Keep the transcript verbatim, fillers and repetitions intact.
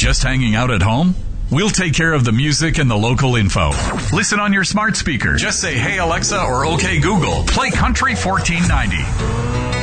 Just hanging out at home? We'll take care of the music and the local info. Listen on your smart speaker. Just say, "Hey Alexa," or "Okay Google, play Country fourteen ninety."